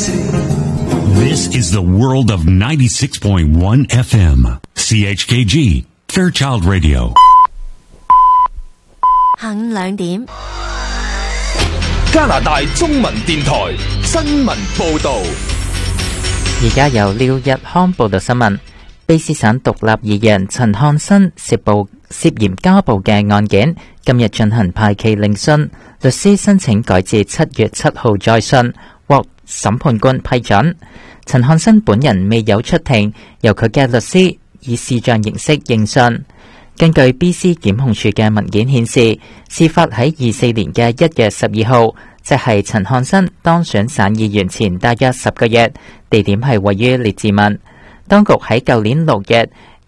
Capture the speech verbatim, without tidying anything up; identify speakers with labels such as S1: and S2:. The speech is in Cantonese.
S1: This is the world of ninety-six point one F M, C H K G, Fairchild Radio.
S2: 下午兩點，
S3: 加拿大中文電台新聞報導。
S4: 而家由廖日康報道新聞。卑詩省獨立議員陳漢新涉暴涉嫌家暴嘅案件，今日進行排期聆訊，律師申請改至七月七號再訊，獲審判官批准。陳漢新本人未有出庭，由佢嘅律師以視像形式應訊。根據 B C 檢控處嘅文件顯示，事發喺二四年嘅一月十二號，即係陳漢新當選省議員前大約十個月，地點係位於列治文。當局喺舊年六月